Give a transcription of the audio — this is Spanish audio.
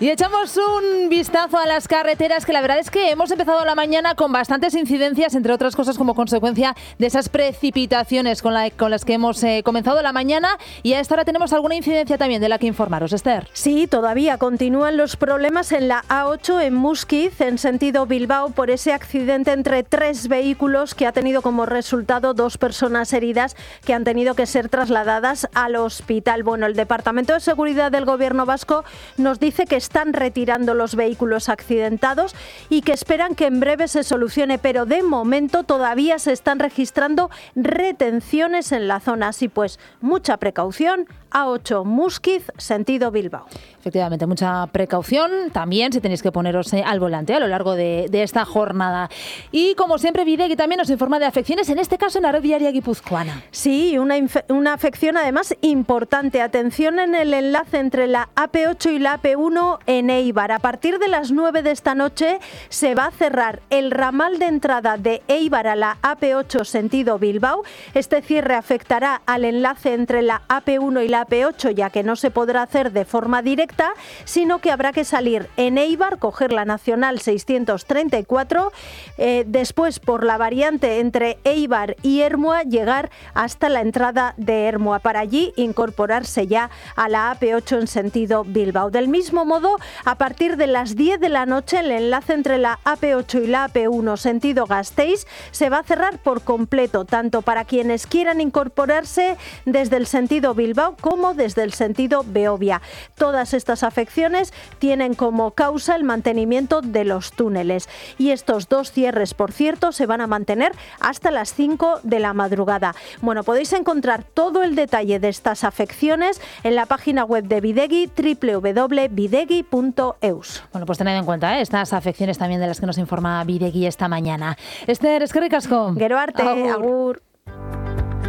Y echamos un vistazo a las carreteras, que la verdad es que hemos empezado la mañana con bastantes incidencias, entre otras cosas como consecuencia de esas precipitaciones con las que hemos comenzado la mañana, y a esta hora tenemos alguna incidencia también de la que informaros, Esther. Sí, todavía continúan los problemas en la A8 en Muskiz, en sentido Bilbao, por ese accidente entre 3 vehículos que ha tenido como resultado 2 personas heridas que han tenido que ser trasladadas al hospital. Bueno, el Departamento de Seguridad del Gobierno vasco nos dice que están retirando los vehículos accidentados y que esperan que en breve se solucione, pero de momento todavía se están registrando retenciones en la zona. Así pues, mucha precaución. A8 Muskiz, sentido Bilbao. Efectivamente, mucha precaución también si tenéis que poneros al volante a lo largo de esta jornada. Y como siempre, Bidegui también nos informa de afecciones, en este caso en la red viaria guipuzcoana. Sí, una afección además importante. Atención en el enlace entre la AP8 y la AP1 en Éibar. A partir de las 9 de esta noche se va a cerrar el ramal de entrada de Éibar a la AP8 sentido Bilbao. Este cierre afectará al enlace entre la AP1 y la AP8, ya que no se podrá hacer de forma directa, sino que habrá que salir en Éibar, coger la Nacional 634, después por la variante entre Éibar y Ermua, llegar hasta la entrada de Ermua, para allí incorporarse ya a la AP8 en sentido Bilbao. Del mismo modo, a partir de las 10 de la noche, el enlace entre la AP8 y la AP1 sentido Gasteiz se va a cerrar por completo, tanto para quienes quieran incorporarse desde el sentido Bilbao como desde el sentido Beovia. Todas estas afecciones tienen como causa el mantenimiento de los túneles. Y estos 2 cierres, por cierto, se van a mantener hasta las 5 de la madrugada. Bueno, podéis encontrar todo el detalle de estas afecciones en la página web de Bidegui, www.bidegui.eus. Bueno, pues tened en cuenta estas afecciones también de las que nos informa Bidegui esta mañana. Esther, eskerrik asko. Gero arte, agur.